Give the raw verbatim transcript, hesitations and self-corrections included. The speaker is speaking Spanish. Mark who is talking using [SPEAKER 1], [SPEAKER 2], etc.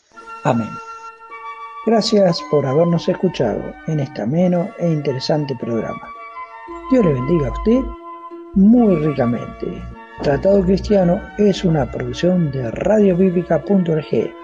[SPEAKER 1] Amén. Gracias por habernos escuchado en este ameno e interesante programa. Dios le bendiga a usted muy ricamente. Tratado Cristiano es una producción de radio bíblica punto org.